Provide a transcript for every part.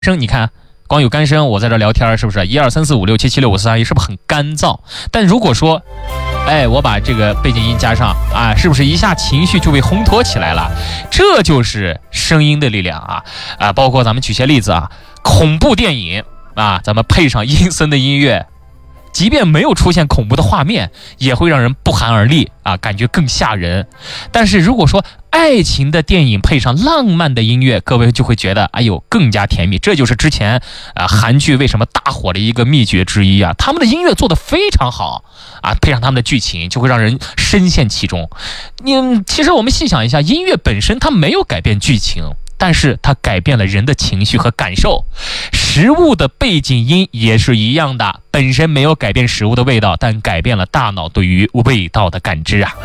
声你看光有干声，我在这聊天是不是1 2 3 4 5 6 7 7 6 5 4 3 1，是不是很干燥？但如果说我把这个背景音加上啊，是不是一下情绪就被烘托起来了？这就是声音的力量啊！包括咱们举些例子啊，恐怖电影啊，咱们配上阴森的音乐，即便没有出现恐怖的画面，也会让人不寒而栗啊，感觉更吓人。但是如果说爱情的电影配上浪漫的音乐，各位就会觉得更加甜蜜。这就是之前韩剧为什么大火的一个秘诀之一啊，他们的音乐做得非常好啊，配上他们的剧情就会让人深陷其中。其实我们细想一下，音乐本身它没有改变剧情，但是它改变了人的情绪和感受。食物的背景音也是一样的，本身没有改变食物的味道，但改变了大脑对于味道的感知啊。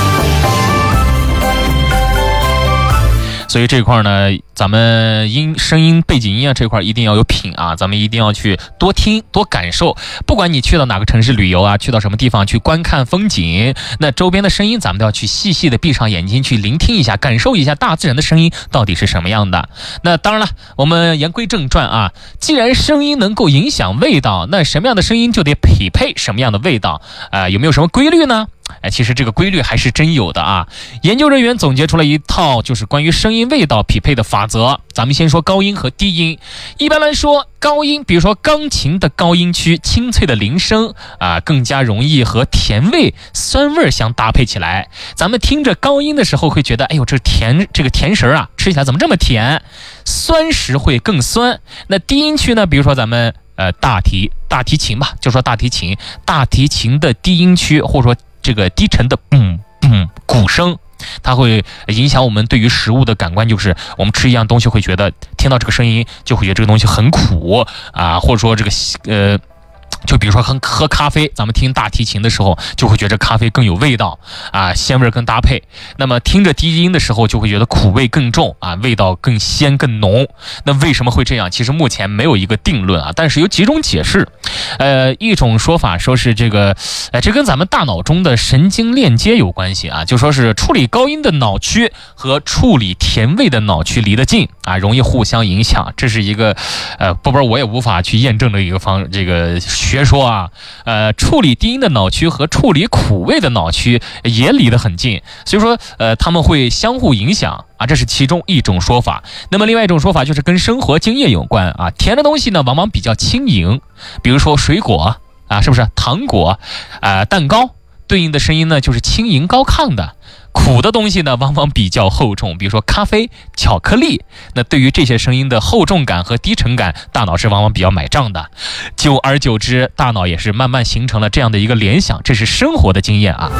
所以这块呢，咱们声音背景音啊这块一定要有品啊，咱们一定要去多听多感受。不管你去到哪个城市旅游啊，去到什么地方去观看风景，那周边的声音咱们都要去细细的闭上眼睛去聆听一下，感受一下大自然的声音到底是什么样的。那当然了，我们言归正传啊，既然声音能够影响味道，那什么样的声音就得匹配什么样的味道有没有什么规律呢？其实这个规律还是真有的啊！研究人员总结出了一套就是关于声音味道匹配的法则。咱们先说高音和低音。一般来说，高音，比如说钢琴的高音区，清脆的铃声更加容易和甜味、酸味相搭配起来。咱们听着高音的时候会觉得，这个甜食啊，吃起来怎么这么甜？酸时会更酸。那低音区呢？比如说咱们大提琴吧，就说大提琴的低音区，或者说这个低沉的鼓声，它会影响我们对于食物的感官，就是我们吃一样东西会觉得听到这个声音就会觉得这个东西很苦啊，或者说这个就比如说喝咖啡，咱们听大提琴的时候就会觉得咖啡更有味道啊，鲜味更搭配。那么听着低音的时候就会觉得苦味更重啊，味道更鲜更浓。那为什么会这样？其实目前没有一个定论啊，但是有几种解释。一种说法说是这跟咱们大脑中的神经链接有关系啊，就说是处理高音的脑区和处理甜味的脑区离得近啊，容易互相影响。这是一个我也无法去验证的一个学说啊。处理低音的脑区和处理苦味的脑区也离得很近，所以说他们会相互影响啊，这是其中一种说法。那么另外一种说法就是跟生活经验有关啊，甜的东西呢往往比较轻盈，比如说水果啊，是不是糖果蛋糕对应的声音呢就是轻盈高亢的。苦的东西呢往往比较厚重，比如说咖啡、巧克力，那对于这些声音的厚重感和低沉感，大脑是往往比较买账的。久而久之，大脑也是慢慢形成了这样的一个联想，这是生活的经验啊。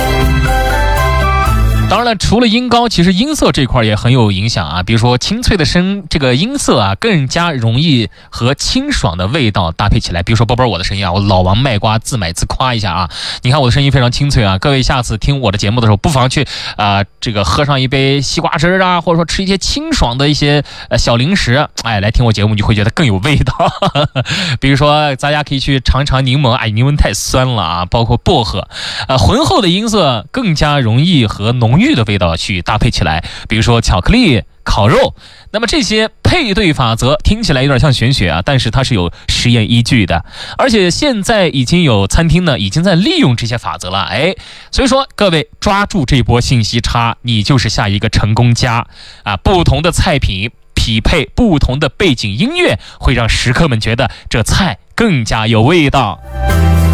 当然了，除了音高，其实音色这块也很有影响啊。比如说清脆的这个音色啊，更加容易和清爽的味道搭配起来。比如说我的声音啊，我老王卖瓜自买自夸一下啊。你看我的声音非常清脆啊，各位下次听我的节目的时候，不妨去喝上一杯西瓜汁啊，或者说吃一些清爽的一些小零食，来听我节目你就会觉得更有味道。比如说大家可以去尝尝柠檬，柠檬太酸了啊，包括薄荷，浑厚的音色更加容易和浓郁的味道去搭配起来，比如说巧克力、烤肉。那么这些配对法则听起来有点像玄学啊，但是它是有实验依据的，而且现在已经有餐厅呢已经在利用这些法则了。所以说各位抓住这波信息差，你就是下一个成功家啊！不同的菜品匹配不同的背景音乐，会让食客们觉得这菜更加有味道。